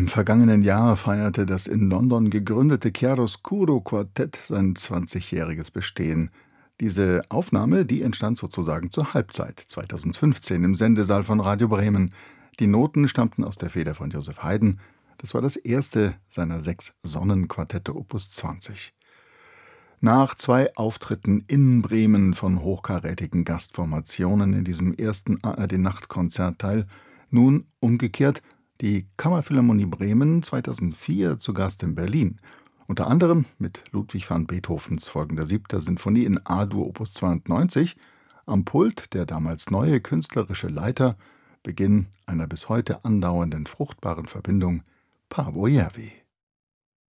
vergangenen Jahr feierte das in London gegründete Chiaroscuro Quartett sein 20-jähriges Bestehen. Diese Aufnahme, die entstand sozusagen zur Halbzeit 2015 im Sendesaal von Radio Bremen. Die Noten stammten aus der Feder von Joseph Haydn. Das war das erste seiner 6 Sonnenquartette Opus 20. Nach 2 Auftritten in Bremen von hochkarätigen Gastformationen in diesem ersten ARD-Nachtkonzertteil nun umgekehrt die Kammerphilharmonie Bremen 2004 zu Gast in Berlin. Unter anderem mit Ludwig van Beethovens folgender 7. Sinfonie in A-Dur Opus 92, am Pult der damals neue künstlerische Leiter, Beginn einer bis heute andauernden fruchtbaren Verbindung, Paavo Järvi.